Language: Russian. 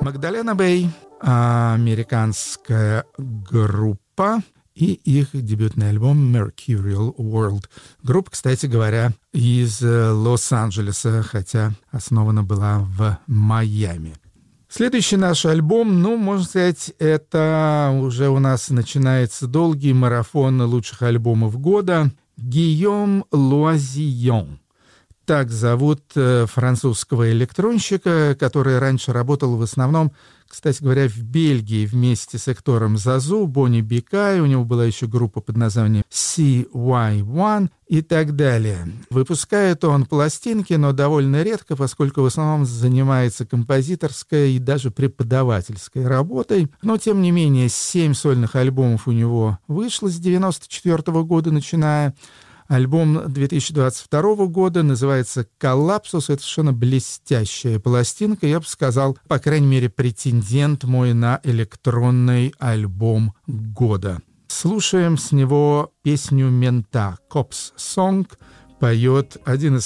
Магдалена Бэй, американская группа, и их дебютный альбом Mercurial World. Группа, кстати говоря, из Лос-Анджелеса, хотя основана была в Майами. Следующий наш альбом, можно сказать, это уже у нас начинается долгий марафон лучших альбомов года. Гийом Луазион. Так зовут французского электронщика, который раньше работал в основном, кстати говоря, в Бельгии вместе с Эктором Зазу, Бонни Бикай. У него была еще группа под названием CY1 и так далее. Выпускает он пластинки, но довольно редко, поскольку в основном занимается композиторской и даже преподавательской работой. Но, тем не менее, 7 сольных альбомов у него вышло с 1994 года начиная. Альбом 2022 года называется «Коллапсус». Это совершенно блестящая пластинка. Я бы сказал, по крайней мере, претендент мой на электронный альбом года. Слушаем с него песню «Мента». «Cops Song» поет один из